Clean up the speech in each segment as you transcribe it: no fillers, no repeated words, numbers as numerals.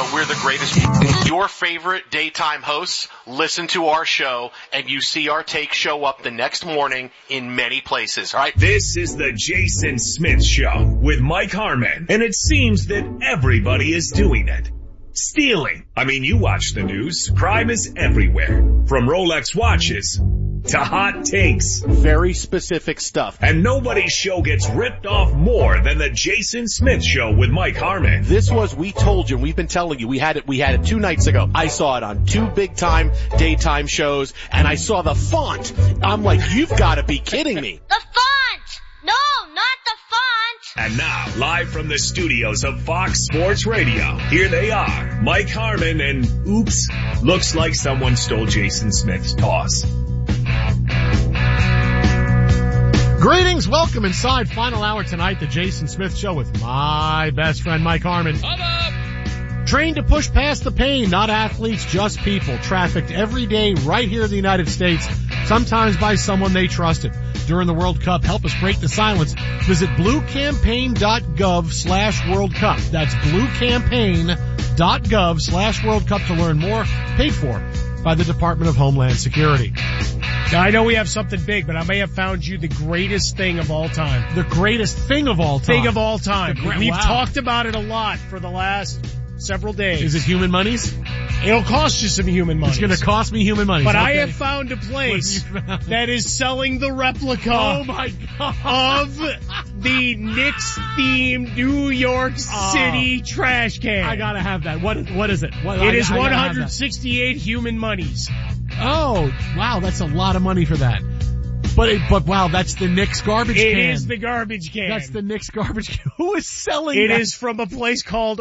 we're the greatest. Your favorite daytime hosts listen to our show, and you see our take show up the next morning in many places, all right? This is the Jason Smith Show with Mike Harmon, and it seems that everybody is doing it. Stealing. I mean, you watch the news. Crime is everywhere. From Rolex watches to hot takes. Very specific stuff. And nobody's show gets ripped off more than the Jason Smith Show with Mike Harmon. This was, we told you, we've been telling you, we had it 2 nights ago. I saw it on 2 big time daytime shows, and I saw the font. I'm like, you've got to be kidding me. The font! No, not the font! And now, live from the studios of Fox Sports Radio, here they are, Mike Harmon and oops, looks like someone stole Jason Smith's toss. Greetings, welcome inside final hour tonight, the Jason Smith Show with my best friend Mike Harmon. Trained to push past the pain, not athletes, just people. Trafficked every day right here in the United States, sometimes by someone they trusted. During the World Cup, help us break the silence. Visit bluecampaign.gov/World Cup. That's bluecampaign.gov/World Cup to learn more. Paid for by the Department of Homeland Security. Now, I know we have something big, but I may have found you the greatest thing of all time. The greatest thing of all time. Thing of all time. We've wow. talked about it a lot for the last several days. Is it human monies? It'll cost you some human money. It's going to cost me human money. But okay. I have found a place that is selling the replica oh my God. of the Knicks-themed New York City trash can. I got to have that. What is it? It is 168 human monies. Oh, wow, that's a lot of money for that. But wow, that's the Knicks garbage can. It is the garbage can. That's the Knicks garbage can. Who is selling it? That? It is from a place called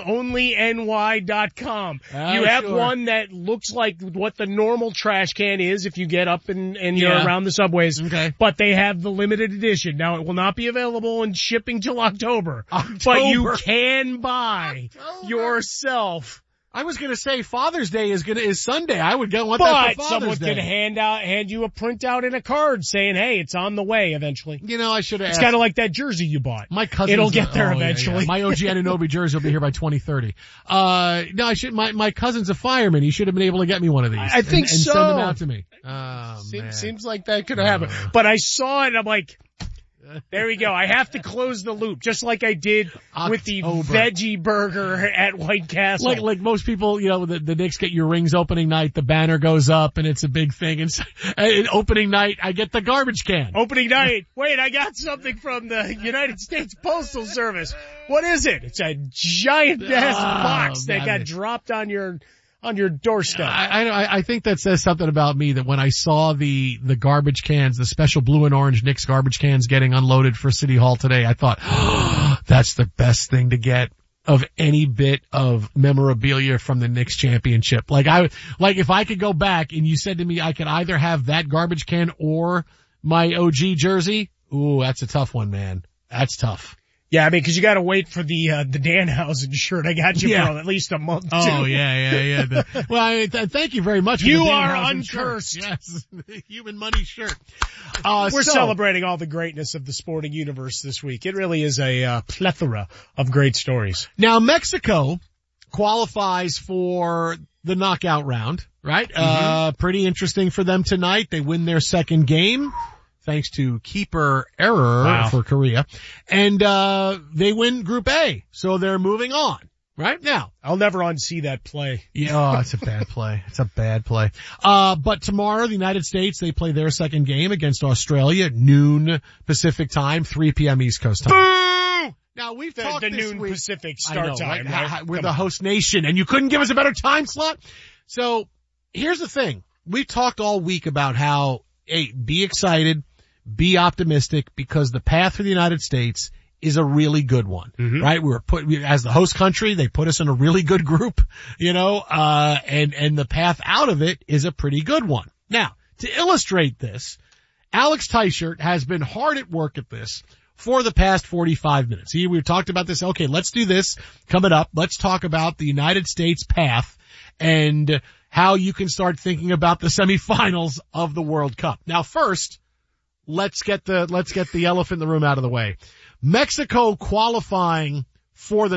OnlyNY.com. You have one that looks like what the normal trash can is if you get up and you're around the subways. Okay. But they have the limited edition. Now, it will not be available in shipping till October. But you can buy yourself. I was gonna say Father's Day is Sunday. I would want that for Father's someone Day. could hand you a printout and a card saying, hey, it's on the way eventually. You know, I should have It's kind of like that jersey you bought. My cousin. It'll get there eventually. Yeah. My OG Anunoby jersey will be here by 2030. No, my cousin's a fireman. He should have been able to get me one of these. I think and so. Send them out to me. Oh, man. Seems like that could have happened. But I saw it and I'm like, there we go. I have to close the loop, just like I did with the veggie burger at White Castle. Like most people, you know, the Knicks get your rings opening night, the banner goes up and it's a big thing. And opening night, I get the garbage can. Opening night. Wait, I got something from the United States Postal Service. What is it? It's a giant ass box that got dropped on your doorstep. I think that says something about me, that when I saw the garbage cans, the special blue and orange Knicks garbage cans getting unloaded for City Hall today, I thought, oh, that's the best thing to get of any bit of memorabilia from the Knicks championship. Like if I could go back and you said to me I could either have that garbage can or my OG jersey, ooh, that's a tough one, man. That's tough. Yeah, I mean, cause you gotta wait for the Danhausen shirt I got you for at least a month, too. Oh, yeah. Thank you very much. You are uncursed. Yes. The human money shirt. We're celebrating all the greatness of the sporting universe this week. It really is a plethora of great stories. Now, Mexico qualifies for the knockout round, right? Mm-hmm. Pretty interesting for them tonight. They win their second game, thanks to keeper error for Korea. And they win Group A, so they're moving on. Right now. I'll never unsee that play. Yeah, it's a bad play. It's a bad play. But tomorrow, the United States, they play their second game against Australia, noon Pacific time, 3 p.m. East Coast time. Boo! Now, we've talked this noon week. Pacific start time. Right? We're the host nation, and you couldn't give us a better time slot? So, here's the thing. We've talked all week about how, hey, be excited, be optimistic, because the path for the United States is a really good one, right? As the host country, they put us in a really good group, you know, and the path out of it is a pretty good one. Now, to illustrate this, Alex Teichert has been hard at work at this for the past 45 minutes. We've talked about this. Okay, let's do this coming up. Let's talk about the United States path and how you can start thinking about the semifinals of the World Cup. Now, first, let's get the elephant in the room out of the way. Mexico qualifying for the